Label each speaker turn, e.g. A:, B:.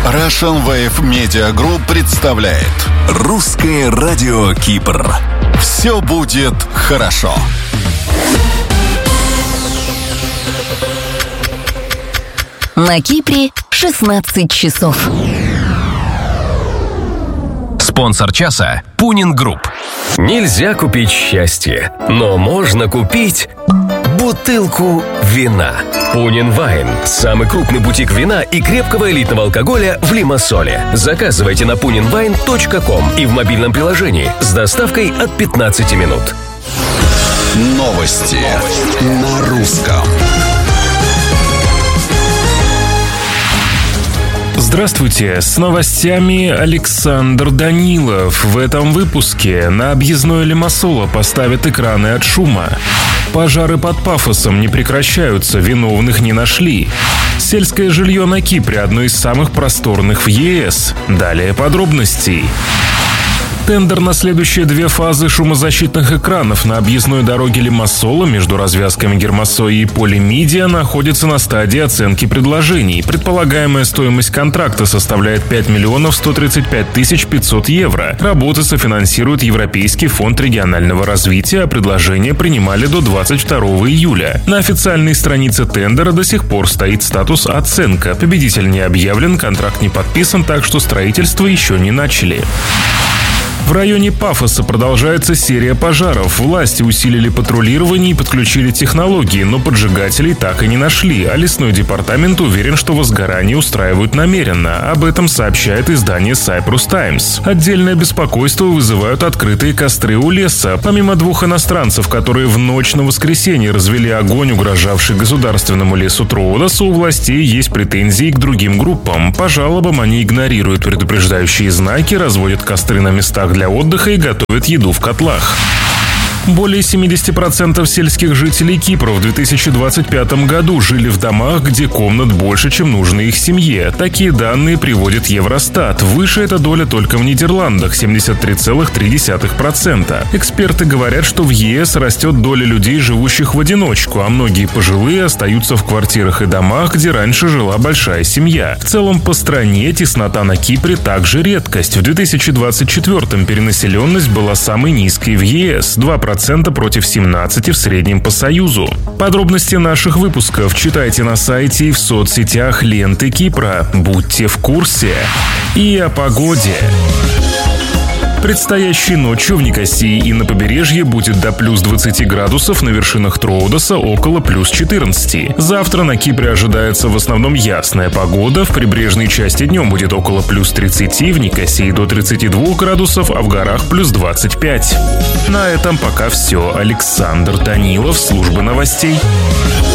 A: Russian Wave Media Group представляет
B: Русское радио Кипр.
A: Все будет хорошо.
C: На Кипре 16 часов.
D: Спонсор часа – Пунин Групп.
E: Нельзя купить счастье, но можно купить бутылку вина. Пунин Вайн – самый крупный бутик вина и крепкого элитного алкоголя в Лимассоле. Заказывайте на puninwine.com и в мобильном приложении с доставкой от 15 минут.
A: Новости на русском.
F: Здравствуйте, с новостями Александр Данилов. В этом выпуске на объездной Лимассола поставят экраны от шума. Пожары под Пафосом не прекращаются, виновных не нашли. Сельское жилье на Кипре одно из самых просторных в ЕС. Далее подробностей. Тендер на следующие две фазы шумозащитных экранов на объездной дороге Лимассола между развязками Гермосои и Полимидия находится на стадии оценки предложений. Предполагаемая стоимость контракта составляет 5 миллионов 135 тысяч 500 евро. Работы софинансирует Европейский фонд регионального развития, а предложения принимали до 22 июля. На официальной странице тендера до сих пор стоит статус «Оценка». Победитель не объявлен, контракт не подписан, так что строительство еще не начали. В районе Пафоса продолжается серия пожаров. Власти усилили патрулирование и подключили технологии, но поджигателей так и не нашли, а лесной департамент уверен, что возгорание устраивают намеренно. Об этом сообщает издание Cyprus Times. Отдельное беспокойство вызывают открытые костры у леса. Помимо двух иностранцев, которые в ночь на воскресенье развели огонь, угрожавший государственному лесу Троудоса, у властей есть претензии к другим группам. По жалобам они игнорируют предупреждающие знаки, разводят костры на местах для отдыха и готовят еду в котлах. Более 70% сельских жителей Кипра в 2025 году жили в домах, где комнат больше, чем нужно их семье. Такие данные приводит Евростат. Выше эта доля только в Нидерландах – 73,3%. Эксперты говорят, что в ЕС растет доля людей, живущих в одиночку, а многие пожилые остаются в квартирах и домах, где раньше жила большая семья. В целом по стране теснота на Кипре также редкость. В 2024 перенаселенность была самой низкой в ЕС – 2% против 17% в среднем по Союзу. Подробности наших выпусков читайте на сайте и в соцсетях ленты Кипра. Будьте в курсе. И о погоде. Предстоящей ночью в Никосии и на побережье будет до плюс 20 градусов, на вершинах Троудоса около плюс 14. Завтра на Кипре ожидается в основном ясная погода. В прибрежной части днем будет около плюс 30, в Никосии до 32 градусов, а в горах плюс 25. На этом пока все. Александр Данилов, служба новостей.